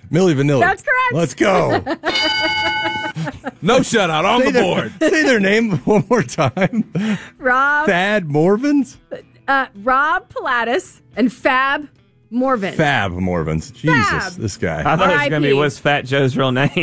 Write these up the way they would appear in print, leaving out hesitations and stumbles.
Milli Vanilli. That's correct. Let's go. No shutout on the board. Say their name one more time. Rob. Thad Morvins? Rob Pilatus and Fab Morvin. Fab Morvins. Jesus, this guy. I thought it was going to be, R.I.P. what's Fat Joe's real name?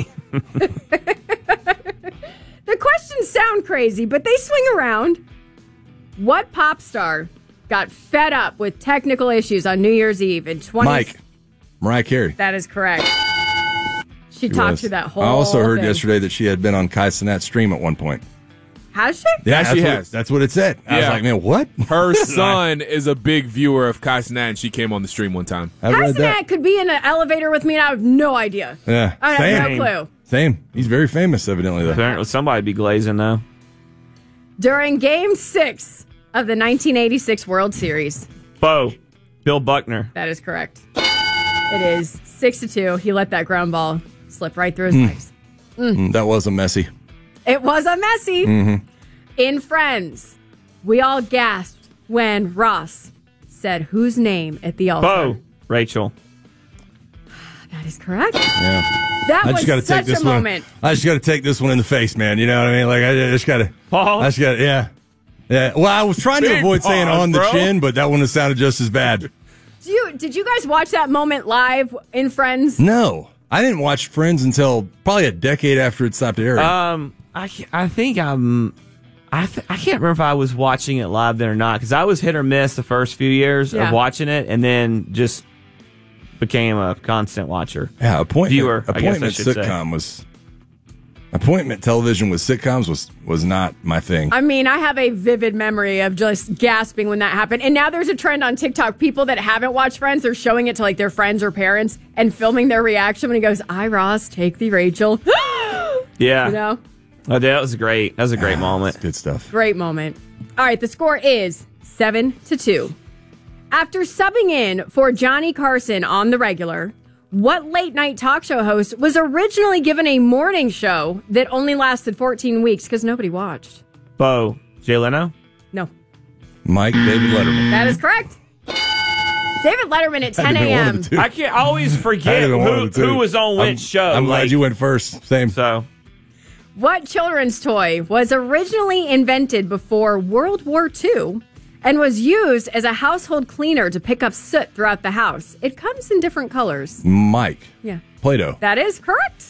The questions sound crazy, but they swing around. What pop star got fed up with technical issues on New Year's Eve in 20... Mike. Mariah Carey. That is correct. She talked through that whole I also heard thing. yesterday that she had been on Kai Cenat's stream at one point. Has she? Yeah, she that's has. That's what it said. I was Yeah. like, man, what? Her son is a big viewer of Kai Cenat, and she came on the stream one time. I read that. Hasn't could be in an elevator with me, and I have no idea. Yeah, I have same. no clue. Same. He's very famous, evidently, though. Apparently somebody be glazing, though. During Game 6 of the 1986 World Series. Bo. Bill Buckner. That is correct. It is 6-2. He let that ground ball slip right through his legs. That was a messy. It was a messy. In Friends, we all gasped when Ross said whose name at the altar. Bo. Rachel. That is correct. Yeah. That I was just got to take such this a one. moment. I just got to take this one in the face, man. You know what I mean? Like I just got to. Pause. I just got to. Yeah. Yeah. Well, I was trying to Big avoid saying pause, on the bro. chin, but that one has sounded just as bad. Did you guys watch that moment live in Friends? No, I didn't watch Friends until probably a decade after it stopped airing. I think I can't remember if I was watching it live then or not, because I was hit or miss the first few years Yeah. of watching it, and then just became a constant watcher. yeah, viewer, I guess I appointment should say. sitcom was. Appointment television with sitcoms was not my thing. I mean, I have a vivid memory of just gasping when that happened. And now there's a trend on TikTok. People that haven't watched Friends, they're showing it to like their friends or parents and filming their reaction when he goes, "I, Ross, take thee, Rachel." Yeah. You know? Oh, that was great. That was a great moment. It's good stuff. Great moment. All right, the score is 7-2. After subbing in for Johnny Carson on The Regular, what late-night talk show host was originally given a morning show that only lasted 14 weeks because nobody watched? Bo. Jay Leno? No. Mike David Letterman. That is correct. David Letterman at 10 Had to be one a.m. of the two. I always forget Had to be one of the two. who was on which show. I'm glad you went first. Same. So, What children's toy was originally invented before World War II and was used as a household cleaner to pick up soot throughout the house? It comes in different colors. Mike. Yeah. Play-Doh. That is correct.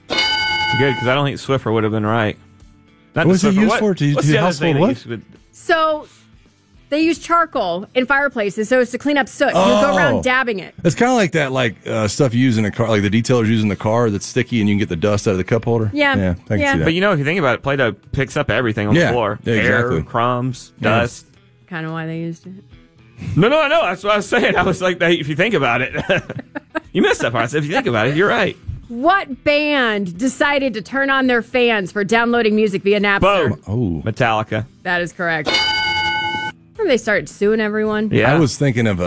good, because I don't think Swiffer would have been right. Not What was it Swiffer. used What- for? To what's do the other household thing they what? used to- So they use charcoal in fireplaces, so it's to clean up soot. You go around dabbing it. It's kind of like that, stuff you use in a car, like the detailers use in the car that's sticky and you can get the dust out of the cup holder. Yeah. Yeah, I can Yeah. see that. But you know, if you think about it, Play-Doh picks up everything on Yeah. the floor. Yeah, Air, exactly. crumbs, Yeah. dust. Kind of why they used it. No, that's what I was saying. I was like, if you think about it. You missed that part. I said, if you think about it, you're right. What band decided to turn on their fans for downloading music via Napster? Boom. Oh. Metallica. That is correct. Remember they started suing everyone? Yeah. I was thinking of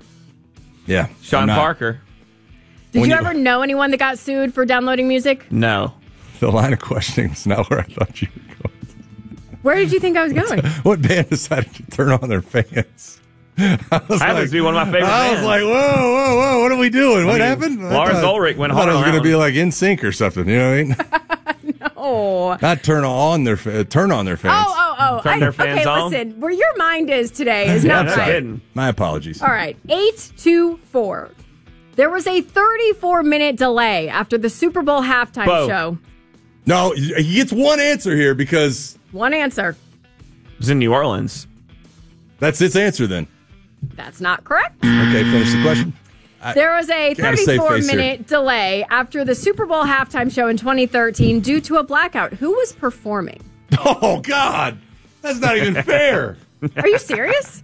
Sean I'm not- Parker. Did When you you- ever know anyone that got sued for downloading music? No. The line of questioning is not where I thought you were going. Where did you think I was going? What band decided to turn on their fans? Happens to be one of my favorite I was bands. like, whoa, what are we doing? What happened? Lars Ulrich went I hard thought it was on going to that be like NSYNC or something. You know what I mean? Oh. Not turn on their fans. Oh. Turn their fans okay, on? listen. Where your mind is today is not I'm right. kidding. My apologies. All right, 8-4. There was a 34-minute delay after the Super Bowl halftime Bo. show. No, he gets one answer here because One answer. It was in New Orleans. that's its answer then. That's not correct. Okay, finish the question. There was a Gotta save face here. 34-minute delay after the Super Bowl halftime show in 2013 due to a blackout. Who was performing? Oh, God. That's not even fair. Are you serious?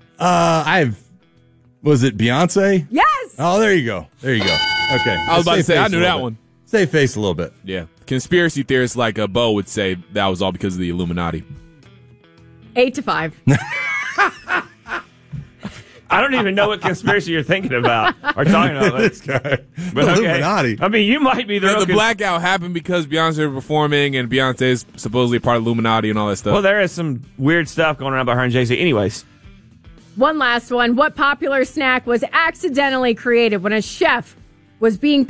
Was it Beyonce? Yes. Oh, there you go. Okay. I was about to say, I knew that one. Save face a little bit. Yeah. Conspiracy theorists like Bo would say that was all because of the Illuminati. 8-5. I don't even know what conspiracy you're thinking about or talking about. This guy. But okay. Illuminati. I mean, you might be the The real blackout happened because Beyonce was performing and Beyonce is supposedly part of Illuminati and all that stuff. Well, there is some weird stuff going around about her and Jay-Z. Anyways. One last one. What popular snack was accidentally created when a chef was being